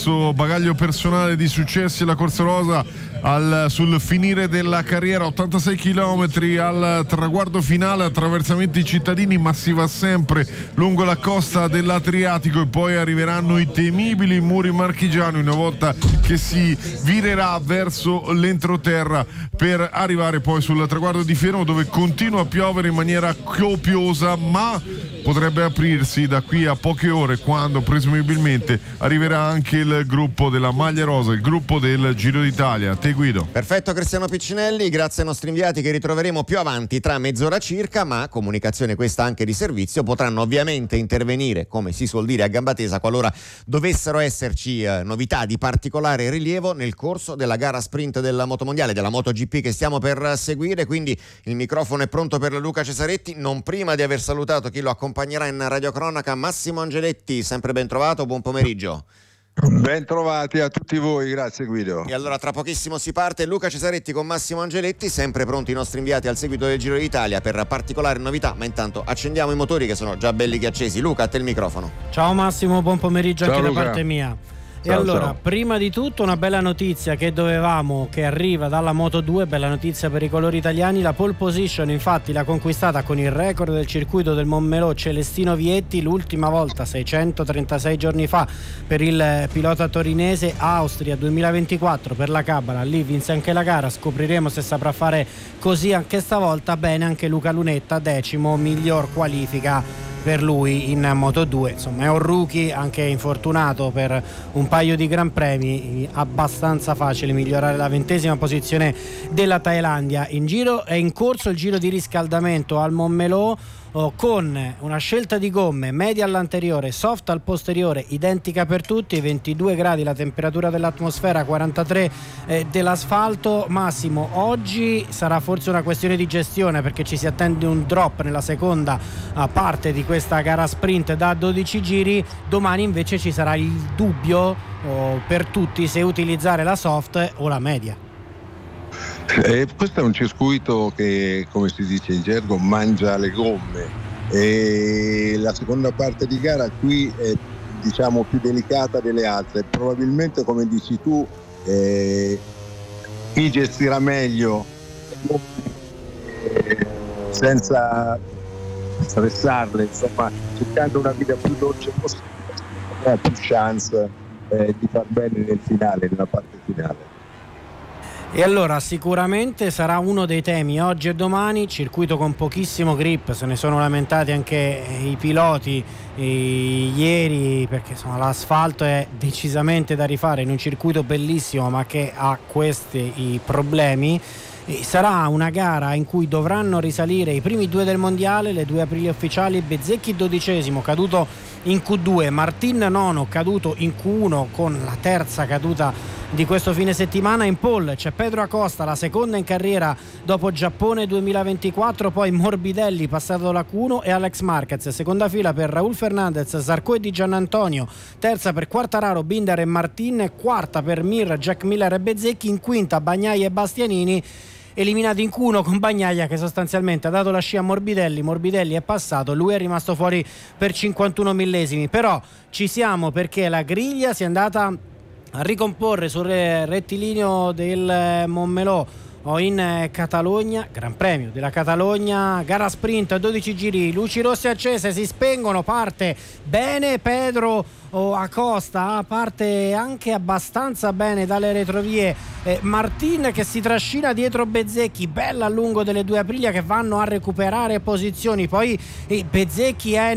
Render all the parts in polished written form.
suo bagaglio personale di successi alla Corsa Rosa sul finire della carriera, 86 km al traguardo finale, attraversamenti cittadini, ma si va sempre lungo la costa dell'Adriatico e poi arriveranno i temibili muri marchigiani una volta che si virerà verso l'entroterra per arrivare poi sul traguardo di Fermo, dove continua a piovere in maniera copiosa, ma potrebbe aprirsi da qui a poche ore, quando presumibilmente arriverà anche il gruppo della maglia rosa, il gruppo del Giro d'Italia. Te Guido. Perfetto Cristiano Piccinelli, grazie ai nostri inviati che ritroveremo più avanti tra mezz'ora circa, ma comunicazione questa anche di servizio, potranno ovviamente intervenire, come si suol dire a gamba tesa, qualora dovessero esserci novità di particolare rilievo nel corso della gara sprint del motomondiale, della MotoGP che stiamo per seguire. Quindi il microfono è pronto per Luca Cesaretti, non prima di aver salutato chi lo accompagnerà in radiocronaca, Massimo Angeletti. Sempre ben trovato, buon pomeriggio. Ben trovati a tutti voi, grazie Guido. E allora tra pochissimo si parte. Luca Cesaretti con Massimo Angeletti, sempre pronti i nostri inviati al seguito del Giro d'Italia per particolari novità, ma intanto accendiamo i motori che sono già belli che accesi. Luca, a te il microfono. Ciao Massimo, buon pomeriggio. Ciao, anche Luca. da parte mia. Ciao, e allora, ciao. Prima di tutto una bella notizia che arriva dalla Moto2, bella notizia per i colori italiani. La pole position infatti l'ha conquistata con il record del circuito del Montmelò Celestino Vietti, l'ultima volta 636 giorni fa per il pilota torinese. Austria 2024 per la Cabala, lì vinse anche la gara, scopriremo se saprà fare così anche stavolta. Bene anche Luca Lunetta, 10º, miglior qualifica per lui in Moto2. Insomma è un rookie, anche infortunato per un paio di gran premi, abbastanza facile migliorare la 20ª posizione della Thailandia. In giro è in corso il giro di riscaldamento al Montmelò, con una scelta di gomme media all'anteriore, soft al posteriore, identica per tutti, 22 gradi la temperatura dell'atmosfera, 43 dell'asfalto. Massimo, oggi sarà forse una questione di gestione, perché ci si attende un drop nella seconda parte di questa gara sprint da 12 giri. Domani invece ci sarà il dubbio per tutti se utilizzare la soft o la media. Questo è un circuito che, come si dice in gergo, mangia le gomme, e la seconda parte di gara qui è, diciamo, più delicata delle altre. Probabilmente, come dici tu, chi gestirà meglio senza stressarle, insomma, cercando una vita più dolce possibile, ha più chance di far bene nel finale, nella parte finale. E allora sicuramente sarà uno dei temi oggi e domani. Circuito con pochissimo grip, se ne sono lamentati anche i piloti ieri, perché insomma l'asfalto è decisamente da rifare in un circuito bellissimo ma che ha questi problemi. E sarà una gara in cui dovranno risalire i primi due del mondiale, le 2 aprile ufficiali. Bezzecchi 12º, caduto in Q2, Martin 9º, caduto in Q1 con la terza caduta di questo fine settimana. In pole c'è Pedro Acosta, la seconda in carriera dopo Giappone 2024, poi Morbidelli passato la Q1 e Alex Marquez. Seconda fila per Raúl Fernández, Zarco e Di Giannantonio, terza per Quartararo, Binder e Martin, quarta per Mir, Jack Miller e Bezzecchi, in quinta Bagnaia e Bastianini, eliminati in Q1 con Bagnaia che sostanzialmente ha dato la scia a Morbidelli è passato, lui è rimasto fuori per 51 millesimi. Però ci siamo, perché la griglia si è andata a ricomporre sul rettilineo del Montmelò in Catalogna, Gran Premio della Catalogna, gara sprint, 12 giri, luci rosse accese, si spengono, parte bene Pedro Acosta, parte anche abbastanza bene dalle retrovie Martin, che si trascina dietro Bezzecchi, bella a lungo delle 2 Aprilia che vanno a recuperare posizioni. Poi Bezzecchi è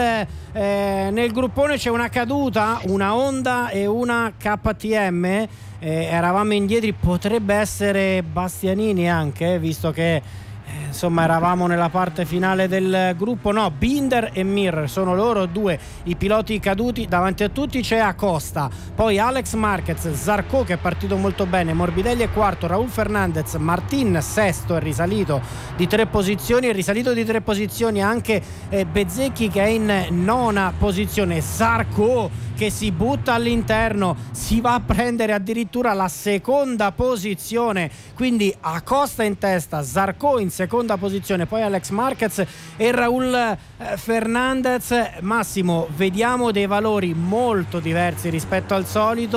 nel gruppone, c'è una caduta, una Honda e una KTM. Eravamo indietro, potrebbe essere Bastianini anche, visto che insomma eravamo nella parte finale del gruppo. No, Binder e Mir sono loro due i piloti caduti. Davanti a tutti c'è Acosta, poi Alex Marquez, Zarco che è partito molto bene, Morbidelli è quarto, Raúl Fernández, Martin sesto, è risalito di 3 posizioni, è risalito di 3 posizioni anche Bezzecchi che è in nona posizione, Zarco che si butta all'interno, si va a prendere addirittura la seconda posizione, quindi Acosta in testa, Zarco in seconda posizione, poi Alex Marquez e Raúl Fernández. Massimo, vediamo dei valori molto diversi rispetto al solito.